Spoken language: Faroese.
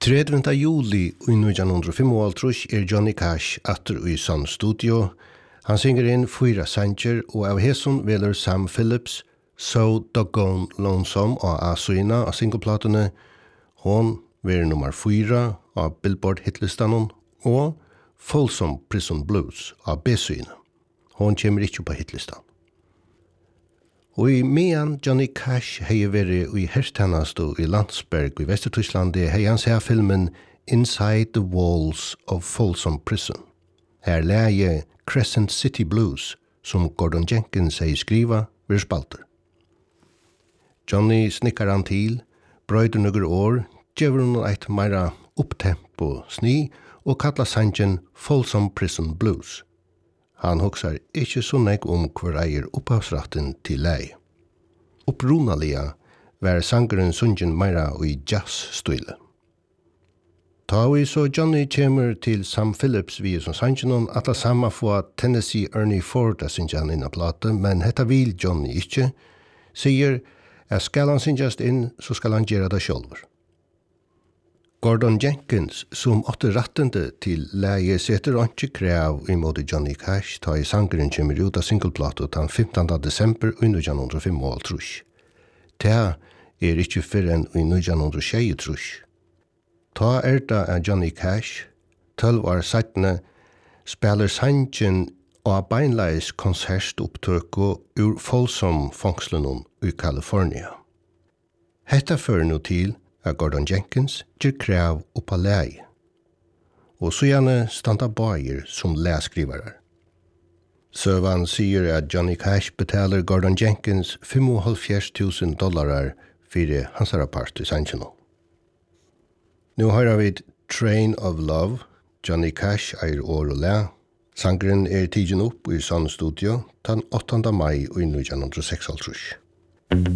30. juli i 1955 Johnny Cash atter i Sun Studio. Han synger inn 4 sanger, og av hesson veler Sam Phillips So Doggone Lonesome av A-syna av singleplatene. Hon ver nummer 4 av Billboard hitlistanen, og Folsom Prison Blues av B-syna. Hon kommer ikke på hitlistan. Og i medan Johnny Cash hei veri i herstjennastu i Landsberg i Vestertysklandet hei han seg filmen Inside the Walls of Folsom Prison. Her leie Crescent City Blues, som Gordon Jenkins hei skriva, vir spalter. Johnny snikkar han til, brøyder nøkker år, gjør hun eit meira upptempo sni og kallar sangen Folsom Prison Blues. Han hugsar ikkje så nek hver eier opphavsratten til lei. Upprunalia var sangeren sungen meira i jazz-style. Ta vi så Johnny kommer til Sam Phillips vi som sangen at det samme få Tennessee Ernie Ford að syngja han inn av plate, men hetta vil Johnny ikkje, sier at skal han syngjast inn, så skal han gjøre det sjálfur. Gordon Jenkins, som åtte rattende til leie, setter ikke krav i måte Johnny Cash, ta i sangeren kommer ut av singleplatet den 15. desember i 1955. Det ikke før enn i 1923. Ta det av Johnny Cash, 12 år settene, spiller sangen og beinleis konsertopptøk ur Folsom Fångslen i California. Hetta fører nå til at Gordon Jenkins gjør krav oppa leie, og så gjerne standa bager som læskrivare. Søvan sier at Johnny Cash betaler Gordon Jenkins $75,000 for hans rapport i sangen. Nå har vi Train of Love, Johnny Cash år og læ. Sangren tidgen opp i Sun Studio den 8. mai i 1936.